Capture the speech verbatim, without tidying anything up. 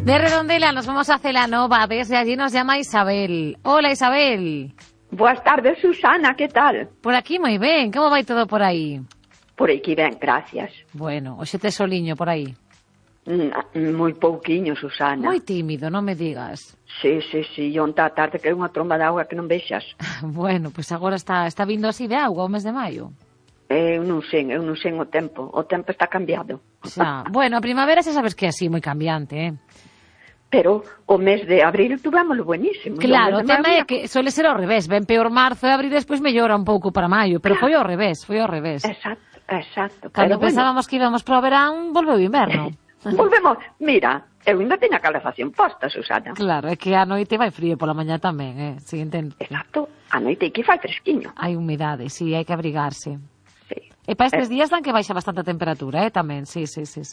De Redondela nos vamos a Celanova, desde allí nos llama Isabel. Hola, Isabel. Boas tardes, Susana, que tal? Por aquí moi ben, como vai todo por aí? Por aquí ben, gracias. Bueno, hoxe tes soliño por aí. Mm, moi pouquiño, Susana. Moi tímido, non me digas. Sí, sí, sí, onta a tarde que é unha tromba de auga que non vexas. Bueno, pois pues agora está, está vindo así de auga o mes de maio. Eu non sei, eu non sei o tempo. O tempo está cambiado. Xa, bueno, a primavera xa sabes que é así, moi cambiante, eh? Pero o mes de abril tuvémoslo buenísimo. Claro, o tema é que suele ser ao revés. Ben peor marzo e abril, despois mellora un pouco para maio. Pero foi ao revés, foi ao revés. Exacto, exacto. Cando pero pensábamos bueno, que íbamos para o verán, volveu o inverno. Volvemos, mira, eu ainda teño a calefacción posta, Susana. Claro, é que a noite vai frío pola mañá tamén, eh? Sí, entendo. Exacto, a noite aquí fai fresquiño. Hai humidade, sí, hai que abrigarse. Sí. E para estes Eh. días dan que baixa bastante a temperatura, eh, tamén, sí, sí, sí, sí.